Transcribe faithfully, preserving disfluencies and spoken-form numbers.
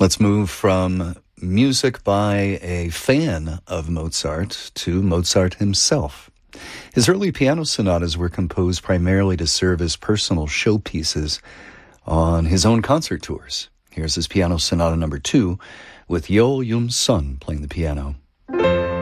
Let's move from music by a fan of Mozart to Mozart himself. His early piano sonatas were composed primarily to serve as personal showpieces on his own concert tours. Here's his piano sonata number two with Yeol Yum Sun playing the piano.